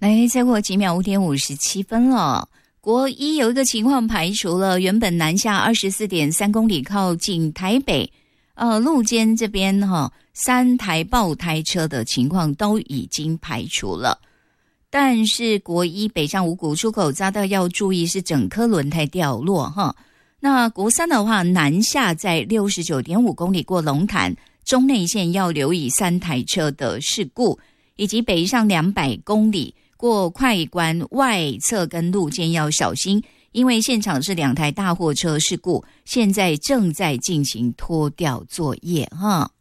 来，再过几秒5:57了。国一有一个情况排除了，原本南下24.3公里靠近台北路肩这边3台爆胎车的情况都已经排除了。但是国一北上五股出口匝道要注意是整颗轮胎掉落那国三的话，南下在69.5公里过龙潭中内线要留意3台车的事故，以及北上200公里过快关外侧跟路肩要小心，因为现场是2台大货车事故，现在正在进行拖吊作业